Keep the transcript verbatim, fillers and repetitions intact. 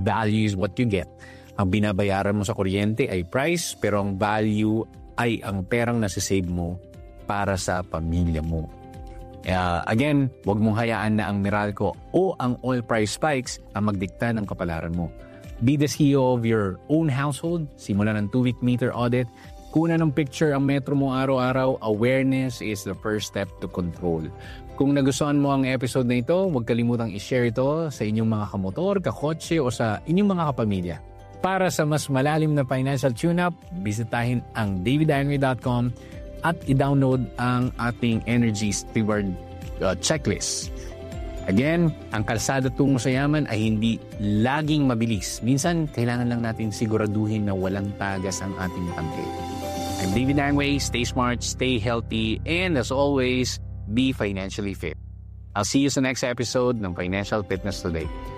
value is what you get. Ang binabayaran mo sa kuryente ay price, pero ang value ay ang perang nasisave mo para sa pamilya mo. Uh, again, huwag mong hayaan na ang Meralco o ang oil price spikes ang magdikta ng kapalaran mo. Be the C E O of your own household. Simula ng two-week meter audit. Kuna ng picture ang metro mo araw-araw. Awareness is the first step to control. Kung nagustuhan mo ang episode na ito, huwag kalimutang i-share ito sa inyong mga kamotor, kakotse o sa inyong mga kapamilya. Para sa mas malalim na financial tune-up, bisitahin ang david henry dot com at i-download ang ating Energy Steward uh, checklist. Again, ang kalsada tungo sa yaman ay hindi laging mabilis. Minsan, kailangan lang natin siguraduhin na walang tagas ang ating tangke. I'm David Angway. Stay smart, stay healthy, and as always, be financially fit. I'll see you sa next episode ng Financial Fitness Today.